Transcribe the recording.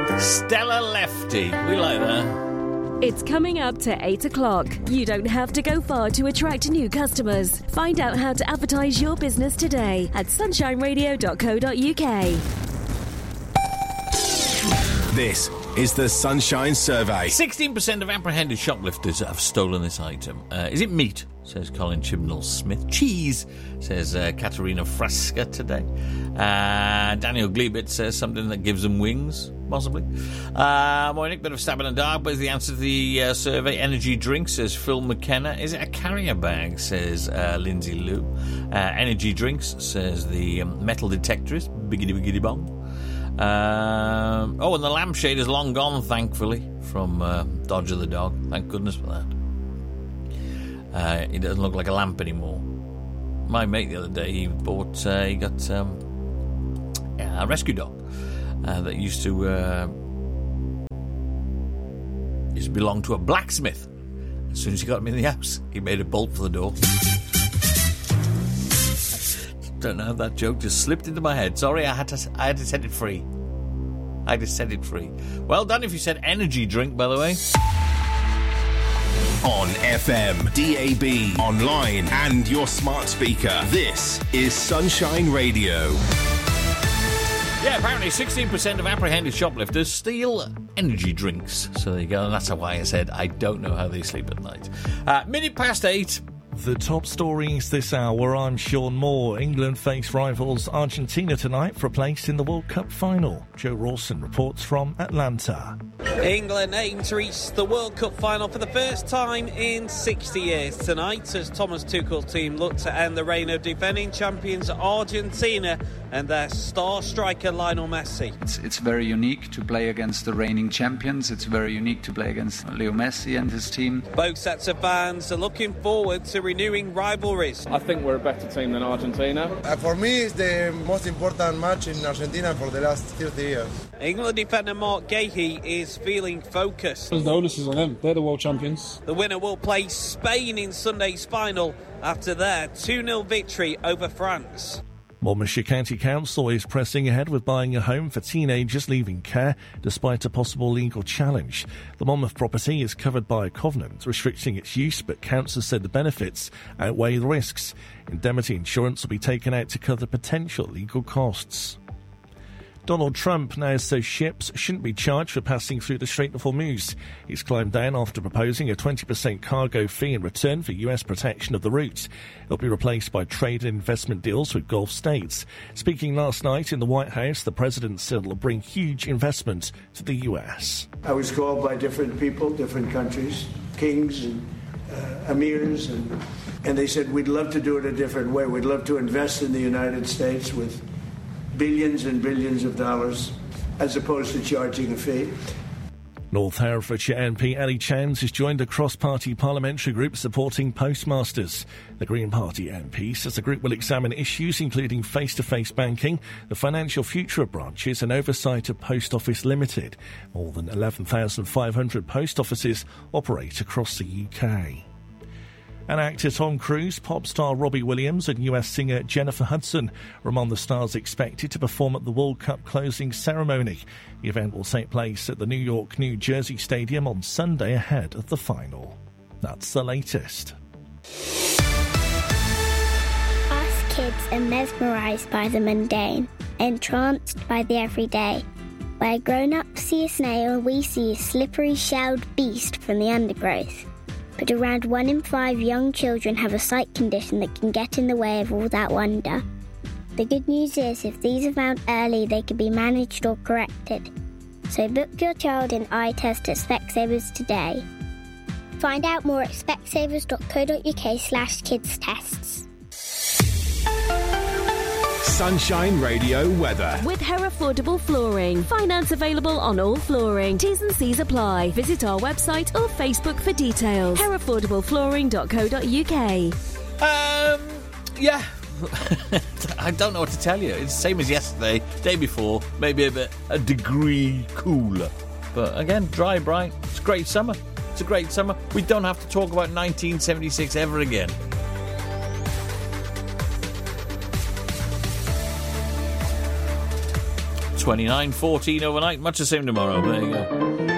Stella Lefty. We like that. It's coming up to 8 o'clock. You don't have to go far to attract new customers. Find out how to advertise your business today at sunshineradio.co.uk. This is the Sunshine Survey. 16% of apprehended shoplifters have stolen this item. Is it meat? Says Colin Chibnall-Smith. Cheese, says Katerina Frasca today. Daniel Glebit says something that gives them wings, possibly. Morning, bit of stab in the dark, but is the answer to the survey. Energy drink, says Phil McKenna. Is it a carrier bag, says Lindsay Liu. Energy drinks, says the metal detectorist, biggity biggity bong. And the lampshade is long gone, thankfully, from Dodger the dog. Thank goodness for that. It doesn't look like a lamp anymore. My mate the other day, he got a rescue dog that used to belong to a blacksmith. As soon as he got him in the house, he made a bolt for the door. Don't know how that joke just slipped into my head. Sorry, I had to set it free. I just set it free. Well done if you said energy drink, by the way. On FM, DAB, online, and your smart speaker. This is Sunshine Radio. Yeah, apparently 16% of apprehended shoplifters steal energy drinks. So there you go, and that's why I said I don't know how they sleep at night. 8:08. The top stories this hour, I'm Sean Moore. England face rivals Argentina tonight for a place in the World Cup final. Joe Rawson reports from Atlanta. England aim to reach the World Cup final for the first time in 60 years tonight as Thomas Tuchel's team look to end the reign of defending champions Argentina and their star striker Lionel Messi. It's very unique to play against the reigning champions. It's very unique to play against Leo Messi and his team. Both sets of fans are looking forward to renewing rivalries. I think we're a better team than Argentina. For me, it's the most important match in Argentina for the last 30 years. England defender Mark Gahey is feeling focused. The onus is on them. They're the world champions. The winner will play Spain in Sunday's final after their 2-0 victory over France. Monmouthshire County Council is pressing ahead with buying a home for teenagers leaving care despite a possible legal challenge. The Monmouth property is covered by a covenant restricting its use, but council said the benefits outweigh the risks. Indemnity insurance will be taken out to cover potential legal costs. Donald Trump now says ships shouldn't be charged for passing through the Strait of Hormuz. He's climbed down after proposing a 20% cargo fee in return for US protection of the route. It'll be replaced by trade and investment deals with Gulf states. Speaking last night in the White House, the president said it'll bring huge investment to the US. I was called by different people, different countries, kings and emirs, and they said, we'd love to do it a different way. We'd love to invest in the United States with billions and billions of dollars as opposed to charging a fee. North Herefordshire MP Ali Chance has joined a cross-party parliamentary group supporting postmasters. The Green Party MP says the group will examine issues including face-to-face banking, the financial future of branches and oversight of Post Office Limited. More than 11,500 post offices operate across the UK. And actor Tom Cruise, pop star Robbie Williams and US singer Jennifer Hudson are among the stars expected to perform at the World Cup closing ceremony. The event will take place at the New York, New Jersey Stadium on Sunday ahead of the final. That's the latest. Us kids are mesmerised by the mundane, entranced by the everyday. Where grown-ups see a snail, we see a slippery shelled beast from the undergrowth. But around 1 in 5 young children have a sight condition that can get in the way of all that wonder. The good news is, if these are found early, they can be managed or corrected. So book your child in eye test at Specsavers today. Find out more at specsavers.co.uk/kids tests. Sunshine Radio weather. With Herefordable Flooring. Finance available on all flooring. T's and C's apply. Visit our website or Facebook for details. Herefordableflooring.co.uk. Yeah. I don't know what to tell you. It's the same as yesterday, day before, maybe a degree cooler. But again, dry, bright. It's a great summer. It's a great summer. We don't have to talk about 1976 ever again. 29, 14 overnight. Much the same tomorrow. There you go.